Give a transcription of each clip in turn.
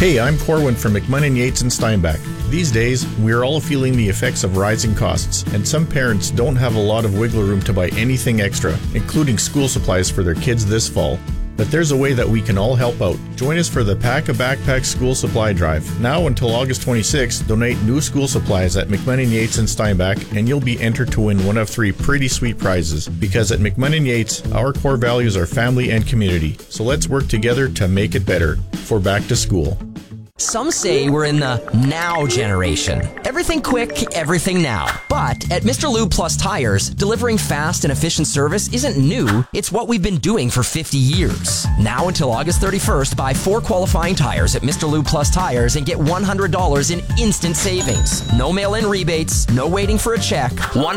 Hey, I'm Corwin from McMunnin Yates and Steinbach. These days, we are all feeling the effects of rising costs, and some parents don't have a lot of wiggle room to buy anything extra, including school supplies for their kids this fall. But there's a way that we can all help out. Join us for the Pack a Backpack School Supply Drive. Now until August 26th, donate new school supplies at McMunnin Yates and Steinbach, and you'll be entered to win one of 3 pretty sweet prizes. Because at McMunnin Yates, our core values are family and community. So let's work together to make it better for back to school. Some say we're in the now generation. Everything quick, everything now. But at Mr. Lube Plus Tires, delivering fast and efficient service isn't new. It's what we've been doing for 50 years. Now until August 31st, buy 4 qualifying tires at Mr. Lube Plus Tires and get $100 in instant savings. No mail-in rebates, no waiting for a check.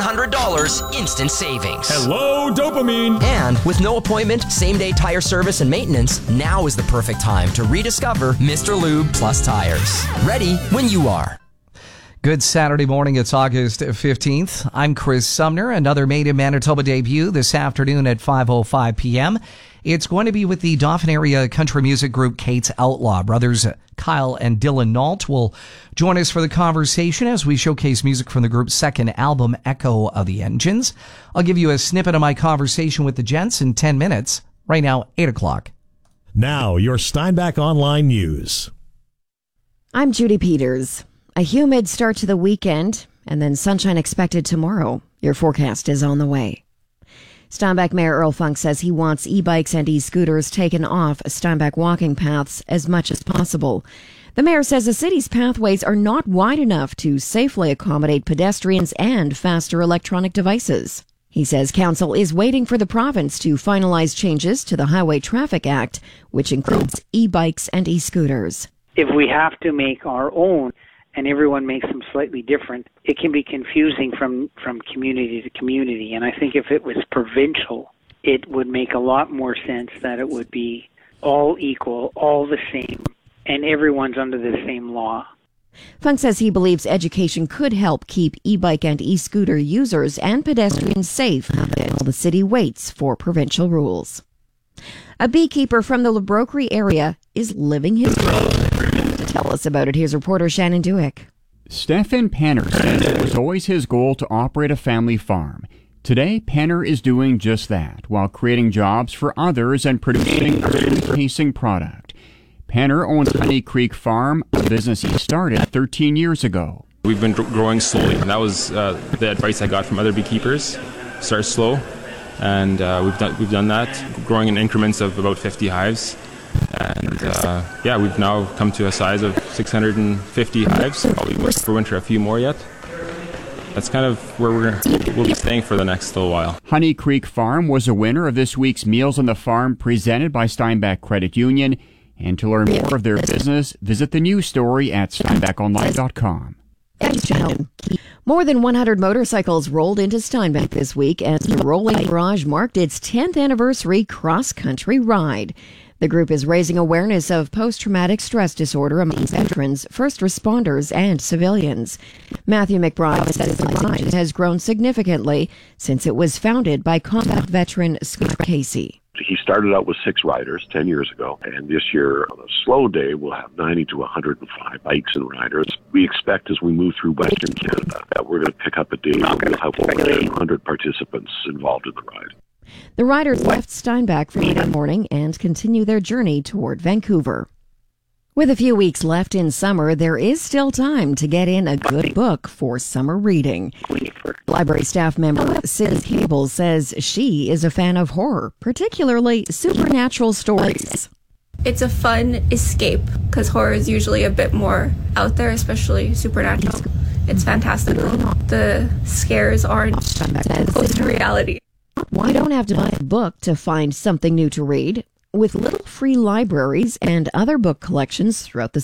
$100 instant savings. Hello, dopamine! And with no appointment, same-day tire service and maintenance, now is the perfect time to rediscover Mr. Lube Plus Tires. Ready when you are. Good Saturday morning. It's August 15th. I'm Chris Sumner. Another Made in Manitoba debut this afternoon at 5:05 p.m. It's going to be with the Dauphin area country music group Kate's Outlaw. Brothers Kyle and Dylan Nault will join us for the conversation as we showcase music from the group's second album, Echo of the Engines. I'll give you a snippet of my conversation with the gents in 10 minutes. Right now, 8 o'clock. Now, your Steinbach Online News. I'm Judy Peters. A humid start to the weekend, and then sunshine expected tomorrow. Your forecast is on the way. Steinbach Mayor Earl Funk says he wants e-bikes and e-scooters taken off Steinbach walking paths as much as possible. The mayor says the city's pathways are not wide enough to safely accommodate pedestrians and faster electronic devices. He says council is waiting for the province to finalize changes to the Highway Traffic Act, which includes e-bikes and e-scooters. If we have to make our own and everyone makes them slightly different, it can be confusing from community to community. And I think if it was provincial, it would make a lot more sense that it would be all equal, all the same, and everyone's under the same law. Funk says he believes education could help keep e-bike and e-scooter users and pedestrians safe while the city waits for provincial rules. A beekeeper from the Labroquerie area is living his dream. To tell us about it, here's reporter Shannon Dewick. Stefan Panner says it was always his goal to operate a family farm. Today, Panner is doing just that, while creating jobs for others and producing a tasting product. Panner owns Honey Creek Farm, a business he started 13 years ago. We've been growing slowly, and that was the advice I got from other beekeepers. Start slow, and we've done that, growing in increments of about 50 hives. And we've now come to a size of 650 hives. Probably for winter a few more yet. That's kind of where we'll be staying for the next little while. Honey Creek Farm was a winner of this week's Meals on the Farm presented by Steinbach Credit Union. And to learn more of their business, visit the news story at steinbachonline.com. More than 100 motorcycles rolled into Steinbach this week as the Rolling Barrage marked its 10th anniversary cross-country ride. The group is raising awareness of post-traumatic stress disorder among veterans, first responders, and civilians. Matthew McBride says the ride has grown significantly since it was founded by combat veteran Scott Casey. He started out with 6 riders 10 years ago, and this year, on a slow day, we'll have 90 to 105 bikes and riders. We expect as we move through Western Canada that we're going to pick up a day where we'll have over 100 participants involved in the ride. The riders left Steinbach Friday morning and continue their journey toward Vancouver. With a few weeks left in summer, there is still time to get in a good book for summer reading. Library staff member Sid Cable says she is a fan of horror, particularly supernatural stories. It's a fun escape because horror is usually a bit more out there, especially supernatural. It's fantastic. The scares aren't close to reality. Why don't have to buy a book to find something new to read? With little free libraries and other book collections throughout the